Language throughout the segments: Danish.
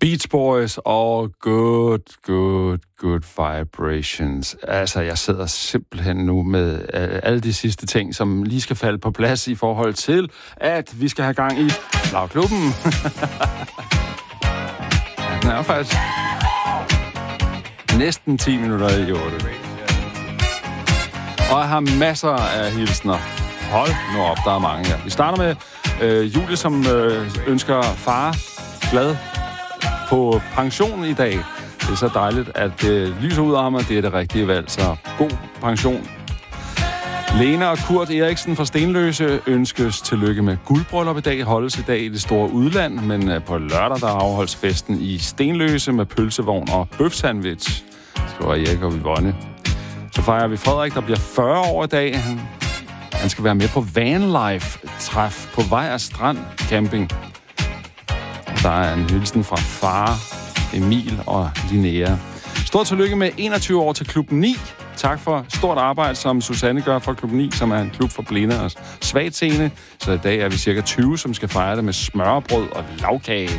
Beach Boys og good vibrations. Altså, jeg sidder simpelthen nu med alle de sidste ting, som lige skal falde på plads i forhold til, at vi skal have gang i Flagklubben. Den er faktisk næsten 10 minutter i 8. Og jeg har masser af hilsner. Hold nu op, der er mange her. Vi starter med Julie, som ønsker far glad på pension i dag. Det er så dejligt, at det lyser ud af ham, og det er det rigtige valg. Så god pension. Lena og Kurt Eriksen fra Stenløse ønskes tillykke med guldbryllup i dag. Holdes i dag i det store udland, men på lørdag der afholdes festen i Stenløse med pølsevogn og bøfsandwich. Skriver Erik og Yvonne. Så fejrer vi Frederik, der bliver 40 år i dag. Han skal være med på vanlife-træf på Vejers Strand Camping. Der er en hilsen fra far, Emil og Linnea. Stort tillykke med 21 år til Klub 9. Tak for stort arbejde, som Susanne gør for Klub 9, som er en klub for blinde og svagtseende. Så i dag er vi cirka 20, som skal fejre det med smørrebrød og lagkage.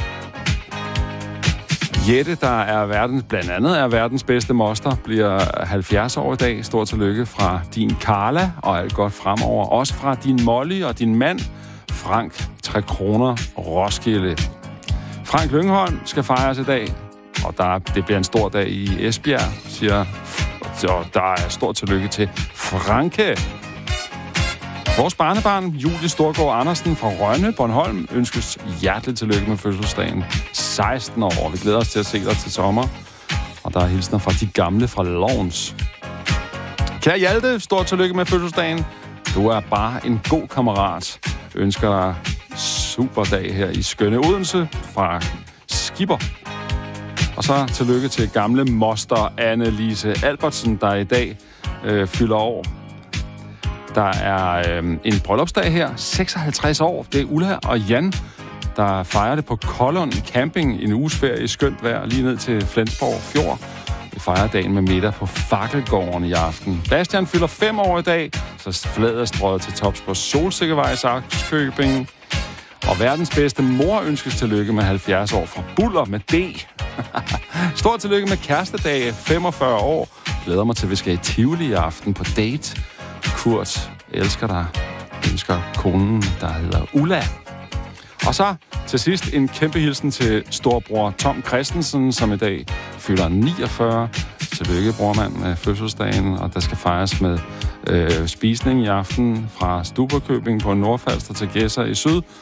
Jette, der er blandt andet er verdens bedste moster, bliver 70 år i dag. Stort tillykke fra din Carla, og alt godt fremover. Også fra din Molly og din mand, Frank 3 kroner Roskilde. Frank Lyngholm skal fejres i dag, og det bliver en stor dag i Esbjerg, siger. Så der er stort tillykke til Franke. Vores barnebarn, Julie Storgård Andersen fra Rønne, Bornholm, ønskes hjerteligt tillykke med fødselsdagen. 16 år. Vi glæder os til at se dig til sommer. Og der er hilsner fra de gamle fra Lovns. Kære Hjalte, stort tillykke med fødselsdagen. Du er bare en god kammerat. Ønsker dig super dag her i skønne Odense fra Skipper. Og så tillykke til gamle moster Anne-Lise Albertsen, der i dag fylder år. Der er en bryllupsdag her, 56 år. Det er Ulla og Jan, der fejrer det på Kollund Camping. En uges ferie i skønt vejr lige ned til Flensborg Fjord. Vi fejrer dagen med middag på Fakkelgården i aften. Bastian fylder 5 år i dag, så fladet er strøget til tops på Solsikkevej i Sakskøbing. Og verdens bedste mor ønskes tillykke med 70 år fra Buller med D. Stort tillykke med kærestedag, 45 år. Glæder mig til, at vi skal i Tivoli i aften på date. Kurt elsker dig. Ønsker konen, der hedder Ulla. Og så til sidst en kæmpe hilsen til storbror Tom Christensen, som i dag fylder 49. Tillykke, brormand, med fødselsdagen, og der skal fejres med spisning i aften fra Stuberkøbing på Nordfalster til Gæsser i syd.